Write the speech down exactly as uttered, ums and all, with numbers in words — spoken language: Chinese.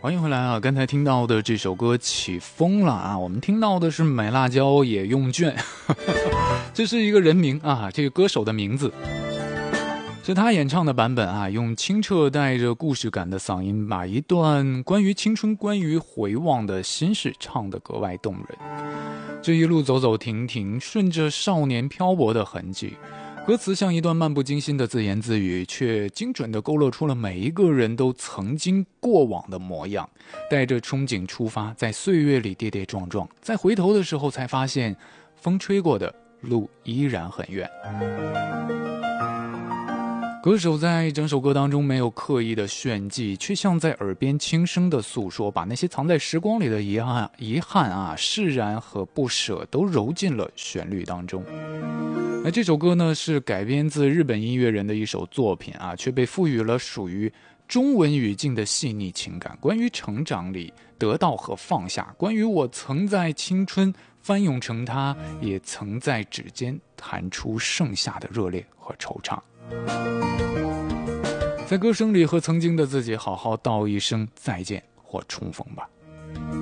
欢迎回来啊！刚才听到的这首歌起风了啊，我们听到的是买辣椒也用券，这是一个人名啊，这个歌手的名字是他演唱的版本啊，用清澈带着故事感的嗓音，把一段关于青春、关于回望的心事唱得格外动人。这一路走走停停，顺着少年漂泊的痕迹，歌词像一段漫不经心的自言自语，却精准地勾勒出了每一个人都曾经过往的模样。带着憧憬出发，在岁月里跌跌撞撞，在回头的时候才发现，风吹过的路依然很远。歌手在整首歌当中没有刻意的炫技，却像在耳边轻声的诉说，把那些藏在时光里的遗憾、遗憾啊、释然和不舍都揉进了旋律当中。那这首歌呢，是改编自日本音乐人的一首作品啊，却被赋予了属于中文语境的细腻情感，关于成长里得到和放下，关于我曾在青春翻涌成她，也曾在指尖弹出盛夏的热烈和惆怅。在歌声里和曾经的自己好好道一声再见或重逢吧。